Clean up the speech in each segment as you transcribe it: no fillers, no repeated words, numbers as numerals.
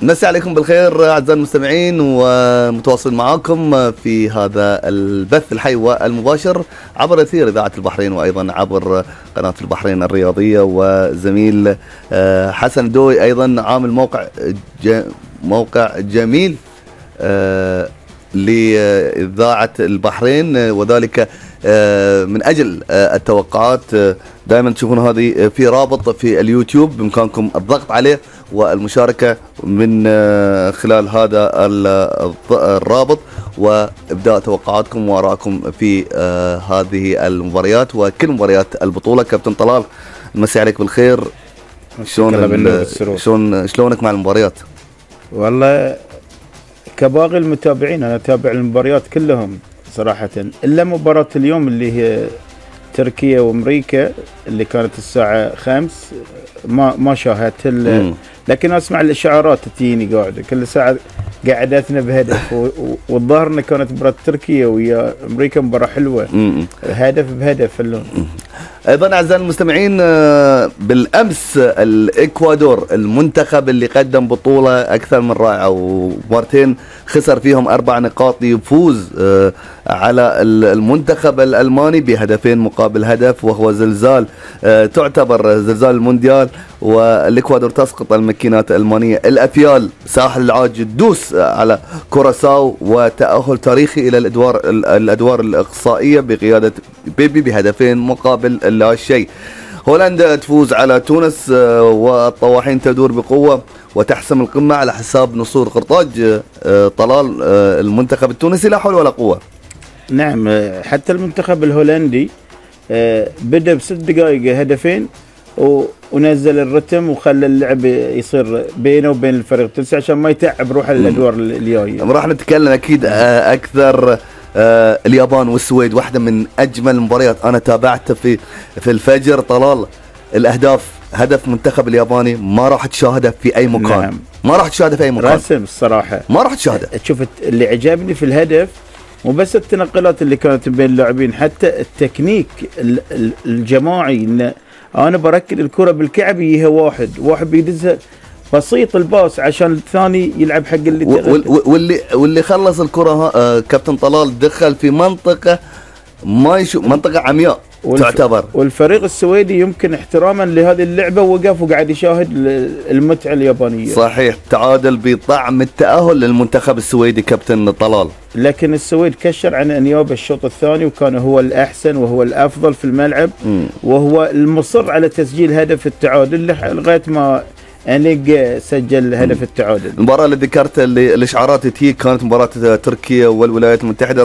مسي عليكم بالخير أعزائي المستمعين، ومتواصل معاكم في هذا البث الحي والمباشر عبر أثير إذاعة البحرين، وأيضا عبر قناة البحرين الرياضية. وزميل حسن دوي أيضا عامل موقع جميل لإذاعة البحرين، وذلك من أجل التوقعات. دائما تشوفون هذه في رابط في اليوتيوب بإمكانكم الضغط عليه والمشاركة من خلال هذا الرابط، وإبداء توقعاتكم وآرائكم في هذه المباريات وكل مباريات البطولة. كابتن طلال، مسي عليك بالخير. شلونك مع المباريات؟ والله كباقي المتابعين أنا أتابع المباريات كلهم صراحة، إلا مباراة اليوم اللي هي تركيا وأمريكا اللي كانت الساعة 5 ما شاهدت، لكن أسمع الإشعارات تجيني قاعدة كل ساعة قعدتنا بهدف، والظاهر إن كانت مباراة تركيا ويا أمريكا مباراة حلوة هدف بهدف اللون. أيضا أعزائي المستمعين، بالأمس الإكوادور المنتخب اللي قدم بطولة أكثر من رائعة ومرتين خسر فيهم 4 نقاط يفوز على المنتخب الألماني بهدفين مقابل هدف، وهو زلزال تعتبر زلزال المونديال، والإكوادور تسقط الماكينات الألمانية الأفيال ساحل العاج تدوس على كوراساو، وتأهل تاريخي إلى الأدوار الإقصائية بقيادة بيبي بهدفين مقابل لا شيء. هولندا تفوز على تونس، والطواحين تدور بقوة وتحسم القمة على حساب نصور قرطاج. طلال، المنتخب التونسي لا حول ولا قوة. نعم، حتى المنتخب الهولندي بدأ ب6 دقائق هدفين ونزل الرتم وخلى اللعب يصير بينه وبين الفريق التونسي عشان ما يتعب روح الأدوار الجاية. راح نتكلم أكيد أكثر. اليابان والسويد واحدة من أجمل المباريات أنا تابعتها في الفجر. طلال، الأهداف، هدف منتخب الياباني ما راح تشاهده في أي مكان. نعم. ما راح تشاهده في أي مكان رسم الصراحة، ما راح تشاهده. شوف اللي عجبني في الهدف مو بس التنقلات اللي كانت بين اللاعبين، حتى التكنيك الجماعي، إن أنا بركل الكرة بالكعب يجيها واحد بيدزها بسيط الباص عشان الثاني يلعب حق واللي خلص الكرة كابتن طلال دخل في منطقة ما يشوف، منطقة عمياء تعتبر. والفريق السويدي يمكن احتراما لهذه اللعبة وقف وقاعد يشاهد المتعة اليابانية. صحيح، تعادل بطعم التأهل للمنتخب السويدي كابتن طلال. لكن السويد كشر عن أنياب الشوط الثاني، وكان هو الأحسن وهو الأفضل في الملعب، وهو المصر على تسجيل هدف التعادل لغاية ما أنيق سجل هدف التعادل. المباراة اللي ذكرتها الإشعارات تي كانت مباراة تركيا والولايات المتحدة.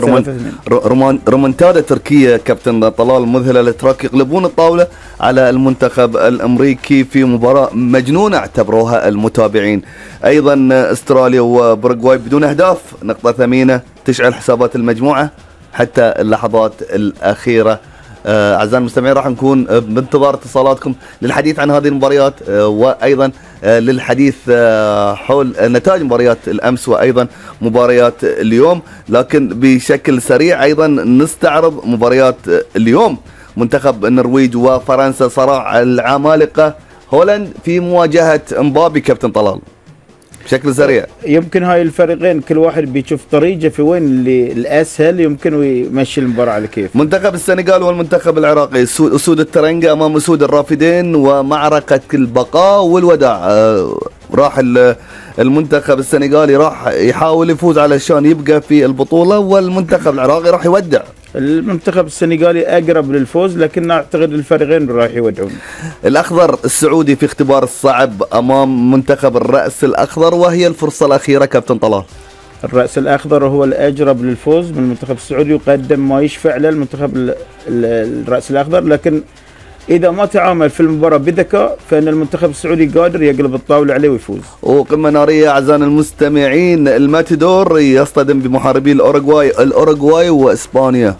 رومنتادا تركيا كابتن طلال مذهلة، الاتراك يغلبون الطاولة على المنتخب الأمريكي في مباراة مجنونة اعتبروها المتابعين. أيضا استراليا وبرغواي بدون أهداف، نقطة ثمينة تشعل حسابات المجموعة حتى اللحظات الأخيرة. أعزائي المستمعين، راح نكون بانتظار اتصالاتكم للحديث عن هذه المباريات، وأيضا للحديث حول نتائج مباريات الأمس وأيضا مباريات اليوم. لكن بشكل سريع أيضا نستعرض مباريات اليوم. منتخب النرويج وفرنسا، صراع العمالقة، هولند في مواجهة مبابي كابتن طلال بشكل سريع. يمكن هاي الفريقين كل واحد بيشوف طريقه في وين اللي الاسهل يمكن ويمشي المباراه على كيف. منتخب السنغال والمنتخب العراقي، اسود الترنجة امام اسود الرافدين، ومعركه البقاء والوداع. راح المنتخب السنغالي راح يحاول يفوز علشان يبقى في البطوله، والمنتخب العراقي راح يودع. المنتخب السنغالي اقرب للفوز، لكن اعتقد الفريقين راح يودعون. الاخضر السعودي في اختبار الصعب امام منتخب الراس الاخضر، وهي الفرصه الاخيره كابتن طلال. الراس الاخضر هو الاجرب للفوز من المنتخب السعودي، وقدم ما يشفع له المنتخب الراس الاخضر، لكن إذا ما تعامل في المباراة بذكاء فإن المنتخب السعودي قادر يقلب الطاولة عليه ويفوز. وقمة نارية أعزائنا المستمعين، الماتيدور يصطدم بمحاربي الأوروغواي وإسبانيا.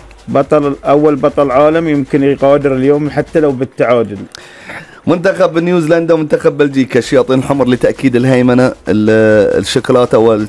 أول بطل عالم يمكن يقادر اليوم حتى لو بالتعادل. منتخب نيوزيلندا ومنتخب بلجيكا، الشياطين الحمر لتأكيد الهيمنة، الشوكولاتة